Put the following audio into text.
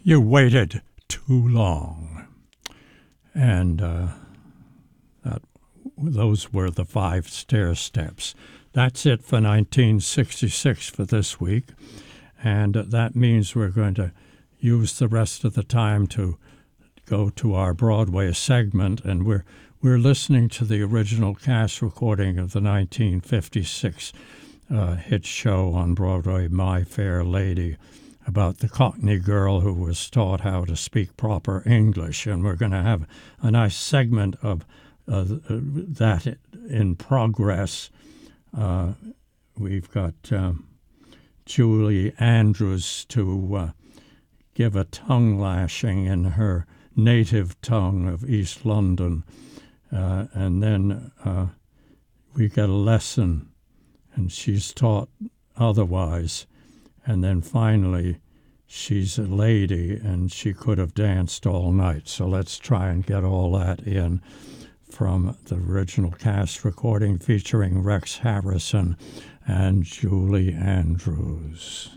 You waited too long. And those were the 5 stair steps. That's it for 1966 for this week. And that means we're going to use the rest of the time to go to our Broadway segment. And we're listening to the original cast recording of the 1956 hit show on Broadway, My Fair Lady, about the Cockney girl who was taught how to speak proper English. And we're going to have a nice segment of that in progress. We've got Julie Andrews to give a tongue lashing in her native tongue of East London. And then we get a lesson, and she's taught otherwise. And then finally, she's a lady, and she could have danced all night. So let's try and get all that in from the original cast recording featuring Rex Harrison and Julie Andrews.